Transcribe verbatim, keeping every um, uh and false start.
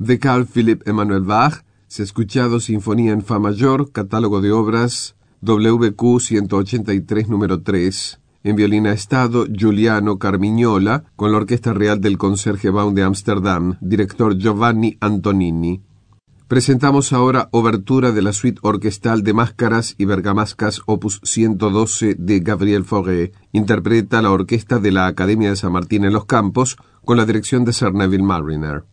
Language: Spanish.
de Carl Philipp Emanuel Bach. Se ha escuchado Sinfonía en Fa mayor, catálogo de obras W Q ciento ochenta y tres número tres. En violín a estado, Giuliano Carmignola, con la Orquesta Real del Concertgebouw de Ámsterdam, director Giovanni Antonini. Presentamos ahora Obertura de la suite orquestal de Máscaras y Bergamascas opus ciento doce de Gabriel Fauré. Interpreta la orquesta de la Academia de San Martín en los Campos con la dirección de Sir Neville Marriner.